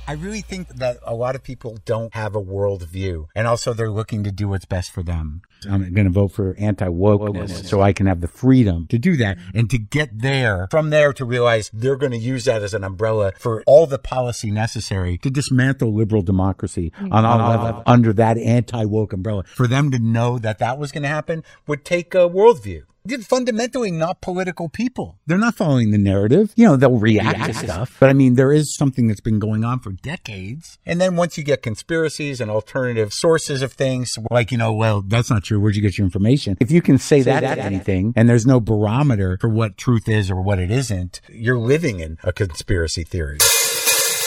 I really think that a lot of people don't have a worldview, and also they're looking to do what's best for them. I'm going to vote for anti-wokeness so I can have the freedom to do that and to get there, from there to realize they're going to use that as an umbrella for all the policy necessary to dismantle liberal democracy on all levels under that anti-woke umbrella. For them to know that that was going to happen would take a worldview. They're fundamentally not political people. They're not following the narrative. You know, they'll react to stuff. But I mean, there is something that's been going on for decades. And then once you get conspiracies and alternative sources of things, like, you know, well, that's not true. Where'd you get your information? If you can say that to anything and there's no barometer for what truth is or what it isn't, you're living in a conspiracy theory.